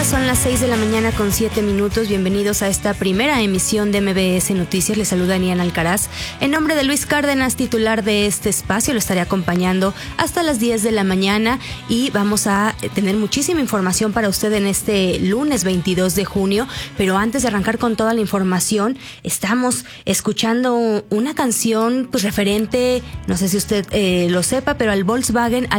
Son las 6 de la mañana con 7 minutos. Bienvenidos a esta primera emisión de MBS Noticias. Les saluda Aniana Alcaraz. En nombre de Luis Cárdenas, titular de este espacio, lo estaré acompañando hasta las 10 de la mañana y vamos a tener muchísima información para usted en este lunes 22 de junio. Pero antes de arrancar con toda la información, estamos escuchando una canción pues referente, no sé si usted lo sepa, pero al Volkswagen